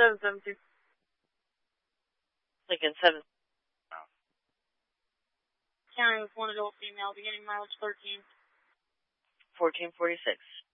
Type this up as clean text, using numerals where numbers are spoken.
772. Lincoln 7. County with 1 adult female, beginning mileage 13. 1446.